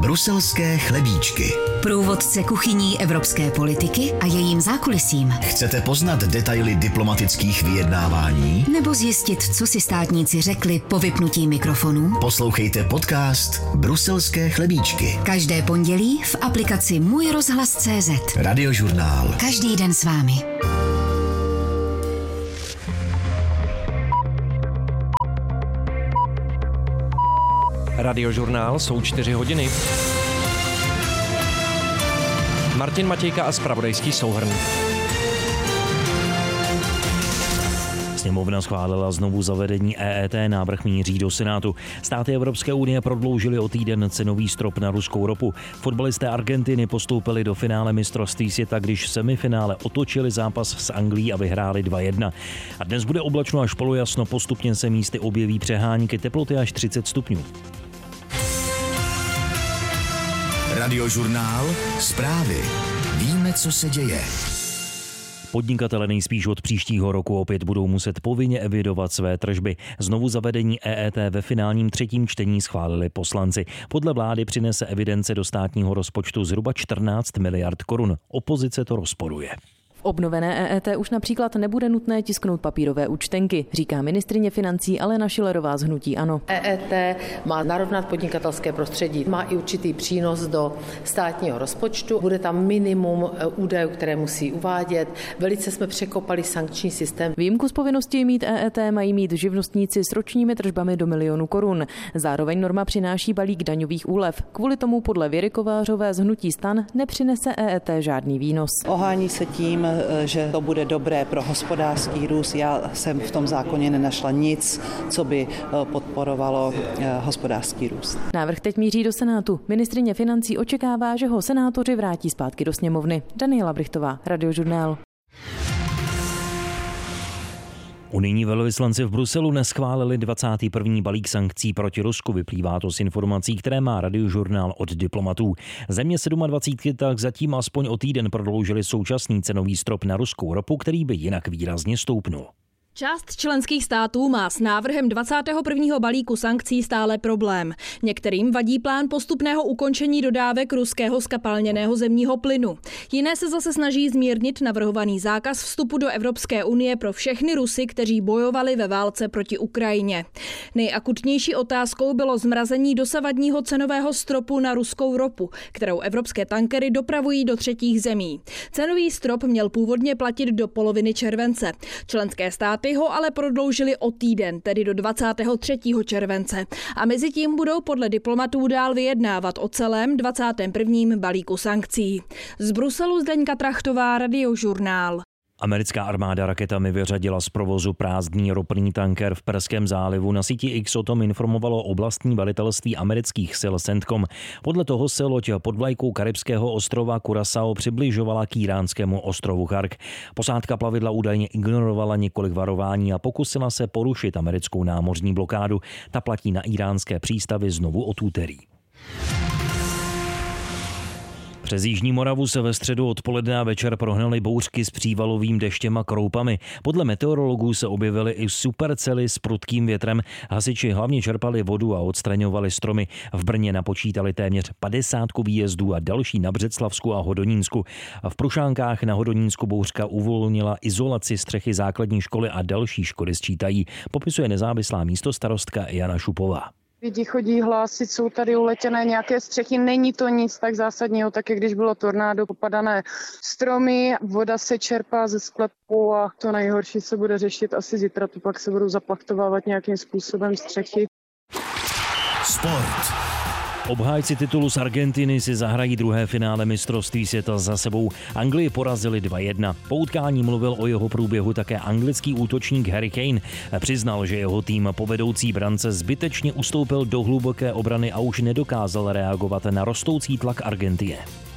Bruselské chlebíčky. Průvodce kuchyní evropské politiky a jejím zákulisím. Chcete poznat detaily diplomatických vyjednávání? Nebo zjistit, co si státníci řekli po vypnutí mikrofonů? Poslouchejte podcast Bruselské chlebíčky. Každé pondělí v aplikaci Můj rozhlas.cz. Radiožurnál. Každý den s vámi. Radiožurnál, jsou 4 hodiny. Martin Matějka a zpravodajský souhrn. Sněmovna schválila znovu zavedení EET, návrh míří do Senátu. Státy Evropské unie prodloužily o týden cenový strop na ruskou ropu. Fotbalisté Argentiny postoupili do finále mistrovství světa, když v semifinále otočili zápas s Anglií a vyhráli 2-1. A dnes bude oblačno až polojasno, postupně se místy objeví přehánky, teploty až 30 stupňů. Radiožurnál. Zprávy. Víme, co se děje. Podnikatelé nejspíš od příštího roku opět budou muset povinně evidovat své tržby. Znovu zavedení EET ve finálním 3. čtení schválili poslanci. Podle vlády přinese evidence do státního rozpočtu zhruba 14 miliard korun. Opozice to rozporuje. V obnovené EET už například nebude nutné tisknout papírové účtenky, říká ministryně financí Alena Schillerová z hnutí ANO. EET má narovnat podnikatelské prostředí, má i určitý přínos do státního rozpočtu, bude tam minimum údajů, které musí uvádět. Velice jsme překopali sankční systém. Výjimku z povinnosti mít EET mají mít živnostníci s ročními tržbami do 1 000 000 korun. Zároveň norma přináší balík daňových úlev. Kvůli tomu podle Věry Kovářové z hnutí STAN nepřinese EET žádný výnos. Ohání se tím, že to bude dobré pro hospodářský růst. Já jsem v tom zákoně nenašla nic, co by podporovalo hospodářský růst. Návrh teď míří do Senátu. Ministryně financí očekává, že ho senátoři vrátí zpátky do sněmovny. Daniela Brichtová, Radiožurnál. Unijní velvyslanci v Bruselu neschválili 21. balík sankcí proti Rusku. Vyplývá to z informací, které má Radiožurnál od diplomatů. Země 27 tak zatím aspoň o týden prodloužili současný cenový strop na ruskou ropu, který by jinak výrazně stoupnul. Část členských států má s návrhem 21. balíku sankcí stále problém. Některým vadí plán postupného ukončení dodávek ruského zkapalněného zemního plynu. Jiné se zase snaží zmírnit navrhovaný zákaz vstupu do Evropské unie pro všechny Rusy, kteří bojovali ve válce proti Ukrajině. Nejakutnější otázkou bylo zmrazení dosavadního cenového stropu na ruskou ropu, kterou evropské tankery dopravují do třetích zemí. Cenový strop měl původně platit do poloviny července. Členské státy ho ale prodloužili o týden, tedy do 23. července. A mezi tím budou podle diplomatů dál vyjednávat o celém 21. balíku sankcí. Z Bruselu Zdeňka Trachtová, Radiožurnál. Americká armáda raketami vyřadila z provozu prázdný ropný tanker v Perském zálivu. Na síti X o tom informovalo oblastní velitelství amerických sil CENTCOM. Podle toho se loď pod vlajkou karibského ostrova Curaçao přibližovala k iránskému ostrovu Chark. Posádka plavidla údajně ignorovala několik varování a pokusila se porušit americkou námořní blokádu. Ta platí na iránské přístavy znovu od úterý. Přes jižní Moravu se ve středu odpoledne a večer prohnaly bouřky s přívalovým deštěm a kroupami. Podle meteorologů se objevily i supercely s prudkým větrem. Hasiči hlavně čerpali vodu a odstraňovali stromy. V Brně napočítali téměř 50 výjezdů a další na Břeclavsku a Hodonínsku. V Prušánkách na Hodonínsku bouřka uvolnila izolaci střechy základní školy a další školy sčítají, popisuje nezávislá místostarostka Jana Šupová. Lidi chodí hlásit, jsou tady uletěné nějaké střechy, není to nic tak zásadního, tak jak když bylo tornádo, popadané stromy, voda se čerpá ze sklepů a to nejhorší se bude řešit asi zítra, to pak se budou zaplachtovávat nějakým způsobem střechy. Sport. Obhájci titulu z Argentiny si zahrají druhé finále mistrovství světa za sebou. Anglii porazili 2-1. Po utkání mluvil o jeho průběhu také anglický útočník Harry Kane. Přiznal, že jeho tým po vedoucí brance zbytečně ustoupil do hluboké obrany a už nedokázal reagovat na rostoucí tlak Argentiny.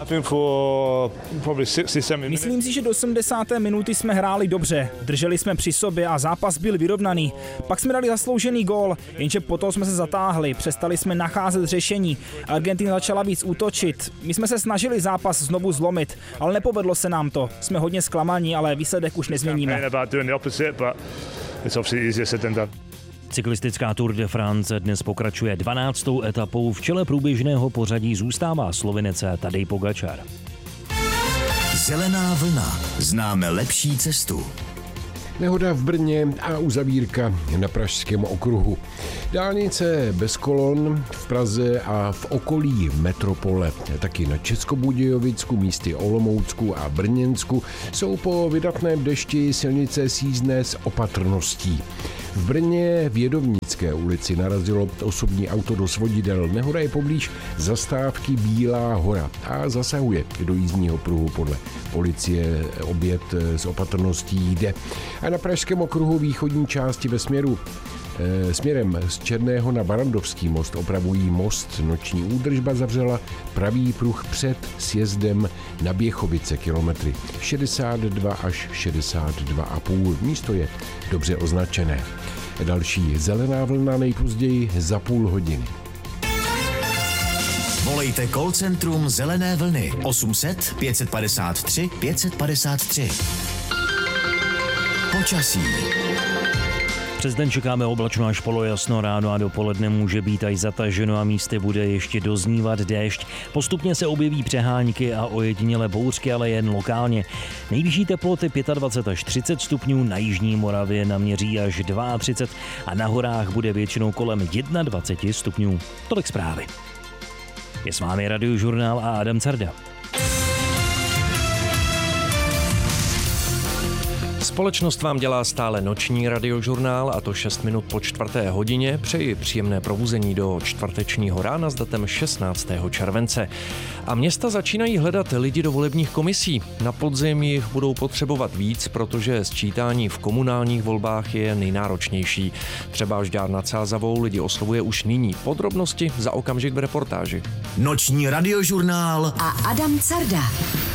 Myslím si, že do 80. minuty jsme hráli dobře. Drželi jsme při sobě a zápas byl vyrovnaný. Pak jsme dali zasloužený gól, jenže potom jsme se zatáhli, přestali jsme nacházet řešení. Argentina začala víc útočit. My jsme se snažili zápas znovu zlomit, ale nepovedlo se nám to. Jsme hodně zklamaní, ale výsledek už nezměníme. Cyklistická Tour de France dnes pokračuje 12. etapou. V čele průběžného pořadí zůstává Slovinec Tadej Pogačar. Zelená vlna. Známe lepší cestu. Nehoda v Brně a uzavírka na Pražském okruhu. Dálnice bez kolon v Praze a v okolí metropole, taky na Českobudějovicku, místy Olomoucku a Brněnsku jsou po vydatném dešti silnice sízné s opatrností. V Brně v Jedovnické ulici narazilo osobní auto do svodidel. Nehoda je poblíž zastávky Bílá hora a zasahuje do jízdního pruhu. Podle policie oběd s opatrností jde. A na Pražském okruhu východní části směrem z Černého na Barandovský most opravují most. Noční údržba zavřela pravý pruh před sjezdem na Běchovice kilometry 62 až 62,5. Místo je dobře označené. Další zelená vlna nejpozději za půl hodiny. Volejte call centrum Zelené vlny 800 553 553. Počasí. Přes den čekáme oblačno až polojasno, ráno a dopoledne může být až zataženo a místy bude ještě doznívat déšť. Postupně se objeví přehánky a ojedinělé bouřky, ale jen lokálně. Nejvyšší teploty 25 až 30 stupňů, na jižní Moravě naměří až 32 a na horách bude většinou kolem 21 stupňů. Tolik zprávy. Je s vámi Radiožurnál a Adam Carda. Společnost vám dělá stále noční Radiožurnál, a to 6 minut po 4. hodině. Přeji příjemné probuzení do čtvrtečního rána s datem 16. července. A města začínají hledat lidi do volebních komisí. Na podzim jich budou potřebovat víc, protože sčítání v komunálních volbách je nejnáročnější. Třeba Žďár nad Sázavou lidi oslovuje už nyní. Podrobnosti za okamžik v reportáži. Noční Radiožurnál a Adam Carda.